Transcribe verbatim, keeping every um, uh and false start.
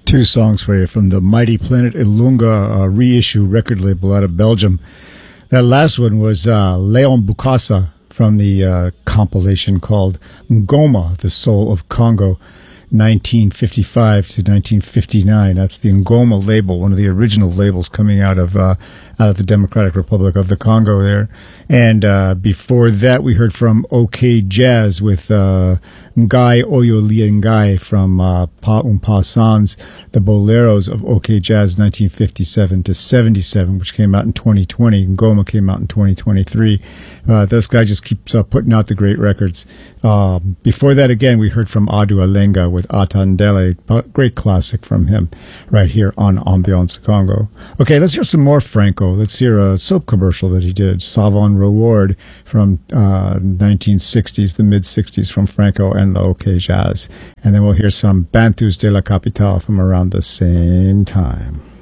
Two songs for you from the Mighty Planet Ilunga uh, reissue record label out of Belgium. That last one was uh, Leon Bukasa from the uh, compilation called Ngoma, the Soul of Congo, nineteen fifty-five to nineteen fifty-nine. That's the Ngoma label, one of the original labels coming out of uh, out of the Democratic Republic of the Congo there. And uh, before that, we heard from OK Jazz with uh, Ngai Oyoli Ngai from uh, Pa Un Pa Sans, the Boleros of OK Jazz nineteen fifty-seven to seventy-seven, which came out in twenty twenty. Ngoma came out in twenty twenty-three. Uh, this guy just keeps uh, putting out the great records. Uh, before that, again, we heard from Adu Alenga with Atandele, great classic from him right here on Ambiance Congo. Okay, let's hear some more Franco. Let's hear a soap commercial that he did, Savon Reward, from uh, nineteen sixties, the mid-sixties, from Franco and the OK Jazz. And then we'll hear some Bantus de la Capitale from around the same time.